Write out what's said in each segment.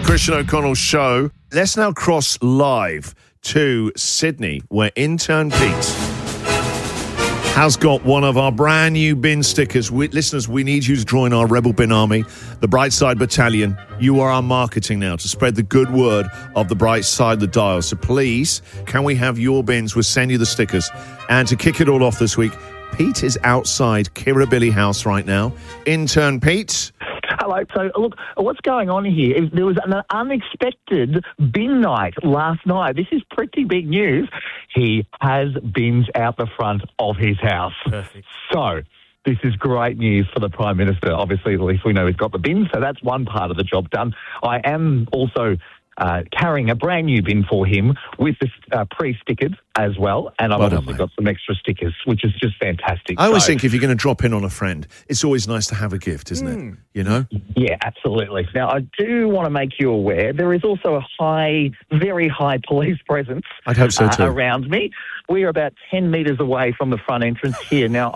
Christian O'Connell Show. Let's now cross live to Sydney, where intern Pete has got one of our brand new bin stickers. Listeners, we need you to join our Rebel Bin Army, the Brightside Battalion. You are our marketing now to spread the good word of the bright side of the dial. So please, can we have your bins? We'll send you the stickers. And to kick it all off this week, Pete is outside Kirribilli House right now. Intern Pete. Hello. So, look, what's going on here is there was an unexpected bin night last night. This is pretty big news. He has bins out the front of his house. Perfect. So, this is great news for the Prime Minister. Obviously, at least we know he's got the bins, so that's one part of the job done. I am also carrying a brand new bin for him with the pre-stickered as well, and I've obviously got some extra stickers, which is just fantastic. I always think if you're going to drop in on a friend, it's always nice to have a gift, isn't it? You know? Yeah, absolutely. Now, I do want to make you aware, there is also a very high police presence I'd hope so too. Around me. We are about 10 metres away from the front entrance here. Now,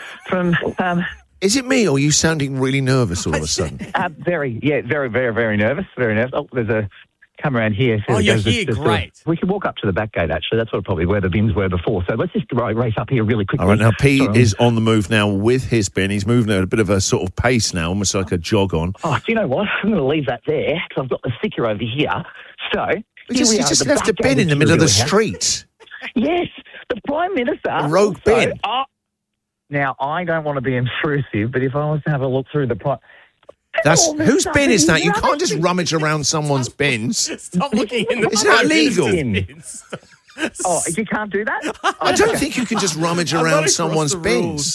Is it me, or are you sounding really nervous all of a sudden? Very, very, very nervous. Very nervous. Oh, there's a come around here. Oh, you're here, great. We can walk up to the back gate, actually. That's probably where the bins were before. So let's just race up here really quickly. All right, now Pete is on the move now with his bin. He's moving at a bit of a sort of pace now, almost like a jog on. Oh, do you know what? I'm going to leave that there because I've got the sticker over here. So He just left a bin in the middle of the street. Yes, the Prime Minister. A rogue bin. Now, I don't want to be intrusive, but if I was to have a look through the whose bin is that? You can't just rummage around someone's bins. Stop looking in the Isn't that illegal? Oh, you can't do that? I don't think you can just rummage around someone's bins.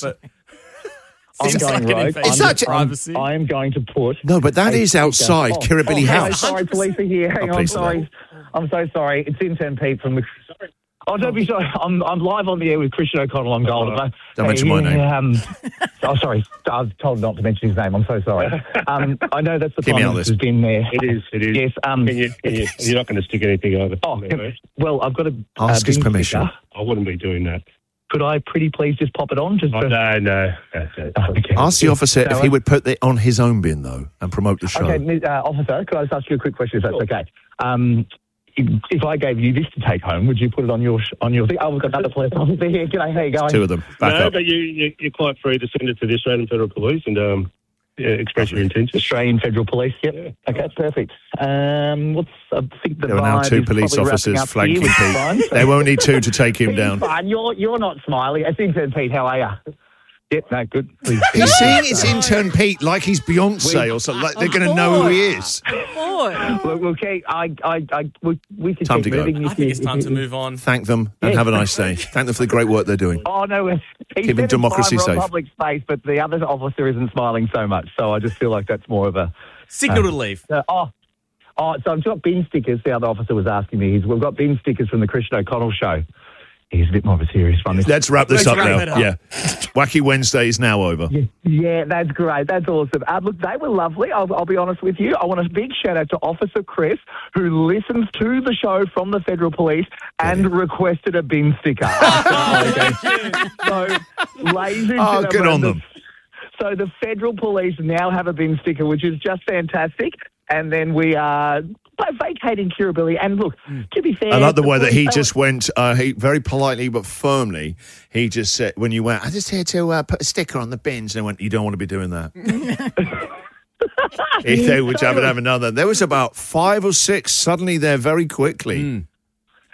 I'm going rogue. I am going to put... No, but that is outside Kirribilli House. Sorry, police are here. Hang on, please, sorry. I'm so sorry. It's intern Pete from the... Oh, don't be sorry. I'm live on the air with Christian O'Connell on Gold. Don't mention my name. Sorry. I was told not to mention his name. I'm so sorry. I know that's the Prime Minister's been there. It is. Yes. You're not going to stick anything over. Well, I've got to ask his permission. I wouldn't be doing that. Could I pretty please just pop it on? No. Okay. Ask the officer if he would put it on his own bin, though, and promote the show. Okay, officer, could I just ask you a quick question, if that's okay? If I gave you this to take home, would you put it on your thing? Oh, we've got another police officer here. G'day, how you going? Two of them. Back up. But you're quite free to send it to the Australian Federal Police and express your intentions. Australian Federal Police, yep. Yeah. Okay, perfect. I think there are now two police officers flanking Pete. They won't need two to take him down. Fine. You're not smiling. It's intern Pete. How are you? Yep, no, good. He's saying it's intern Pete like he's Beyonce or something. Like they're going to know who he is. Look, okay, we can time keep to moving. I think it's time to move on. Thank them and have a nice day. Thank them for the great work they're doing. Oh, no, keeping democracy safe. Public space, but the other officer isn't smiling so much, so I just feel like that's more of a... Signal relief. So I've got bin stickers, the other officer was asking me. We've got bin stickers from the Christian O'Connell Show. He's a bit more of a serious one. Let's wrap this up now. Yeah. Wacky Wednesday is now over. Yeah, that's great. That's awesome. Look, they were lovely. I'll be honest with you. I want a big shout out to Officer Chris, who listens to the show from the Federal Police and requested a bin sticker. So, ladies and gentlemen, good on them. So the Federal Police now have a bin sticker, which is just fantastic. And then we are vacating Kirribilli. And look, to be fair... I like the way that he just went, he very politely but firmly, he just said, when you went, I'm just here to put a sticker on the bins. And they went, you don't want to be doing that. If they would have another. There was about 5 or 6 suddenly there very quickly.